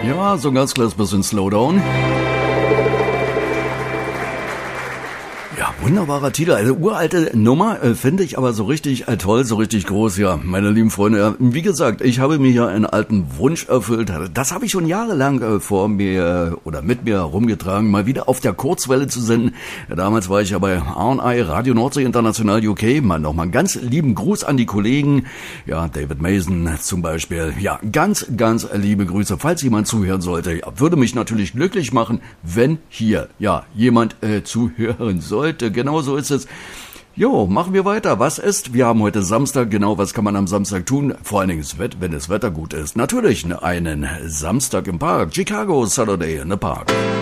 Ja, so ein ganz kleines bisschen Slowdown. Ja, wunderbarer Titel, also uralte Nummer, finde ich aber so richtig toll, so richtig groß, ja, meine lieben Freunde. Wie gesagt, ich habe mir ja einen alten Wunsch erfüllt, das habe ich schon jahrelang vor mir oder mit mir herumgetragen, mal wieder auf der Kurzwelle zu senden. Damals war ich ja bei R&I, Radio Nordsee International UK, nochmal einen ganz lieben Gruß an die Kollegen, ja, David Mason zum Beispiel, ja, ganz, ganz liebe Grüße, falls jemand zuhören sollte, ja, würde mich natürlich glücklich machen, wenn hier, ja, jemand zuhören sollte. Genau so ist es. Jo, machen wir weiter. Was ist? Wir haben heute Samstag. Genau, was kann man am Samstag tun? Vor allen Dingen, wenn das Wetter gut ist. Natürlich einen Samstag im Park. Chicago Saturday in the Park.